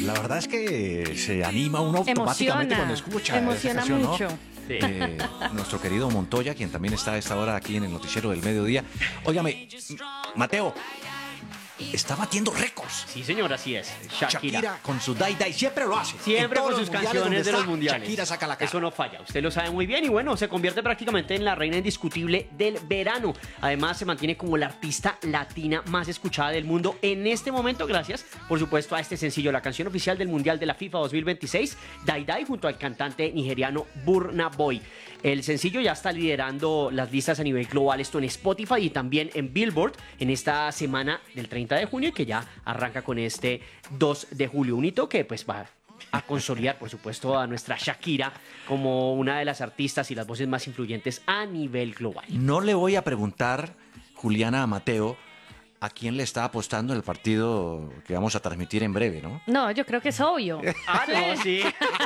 la verdad es que se anima uno automáticamente cuando escucha emociona esa canción, mucho. ¿no? Nuestro querido Montoya, quien también está a esta hora aquí en el noticiero del mediodía. Óigame, Mateo, está batiendo récords. Sí, señor, así es. Shakira con su Dai Dai, siempre lo hace. Siempre En todos con los sus mundiales canciones donde de los está, mundiales. Shakira saca la cara. Eso no falla, usted lo sabe muy bien. Y bueno, se convierte prácticamente en la reina indiscutible del verano. Además, se mantiene como la artista latina más escuchada del mundo en este momento, gracias, por supuesto, a este sencillo, la canción oficial del Mundial de la FIFA 2026, Dai Dai, junto al cantante nigeriano Burna Boy. El sencillo ya está liderando las listas a nivel global, esto en Spotify y también en Billboard en esta semana del 30 de junio, que ya arranca con este 2 de julio. Un hito que pues va a consolidar, por supuesto, a nuestra Shakira como una de las artistas y las voces más influyentes a nivel global. No le voy a preguntar, Juliana, a Mateo, a quién le está apostando el partido que vamos a transmitir en breve, ¿no? No, yo creo que es obvio. Ah, no, sí.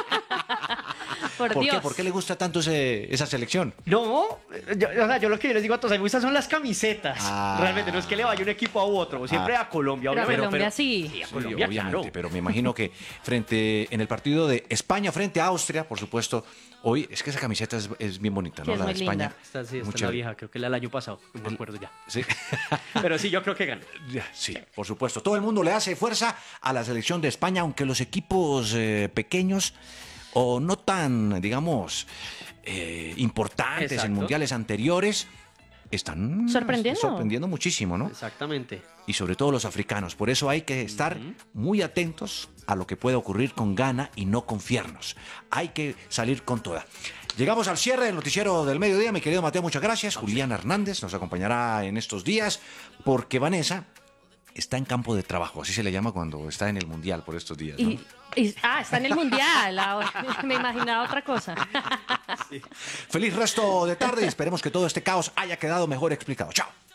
Por ¿Por Dios. qué? ¿Por qué le gusta tanto esa selección? No, yo lo que yo les digo a todos, a mí me gustan son las camisetas. Ah. Realmente, no es que le vaya un equipo a otro, siempre a Colombia, Pero a obviamente. Colombia sí. Sí, a Sí, Colombia, obviamente, claro. pero me imagino que en el partido de España frente a Austria, por supuesto, hoy es que esa camiseta es bien bonita, Sí, ¿no? es La de muy España. linda. Esta sí, Muy esta es la chévere. vieja, creo que la del año pasado, no me acuerdo ya. Sí. Pero sí, yo creo que gana. Sí, por supuesto. Todo el mundo le hace fuerza a la selección de España, aunque los equipos pequeños o no tan, digamos, importantes en Exacto. mundiales anteriores están Sorprendiendo. muchísimo, ¿no? Exactamente. Y sobre todo los africanos. Por eso hay que estar muy atentos a lo que puede ocurrir con Ghana y no confiarnos. Hay que salir con toda. Llegamos al cierre del noticiero del mediodía. Mi querido Mateo, muchas gracias. Julián Hernández nos acompañará en estos días porque Vanessa está en campo de trabajo. Así se le llama cuando está en el mundial por estos días, ¿no? Está en el mundial. Me imaginaba otra cosa. Feliz resto de tarde y esperemos que todo este caos haya quedado mejor explicado. Chao.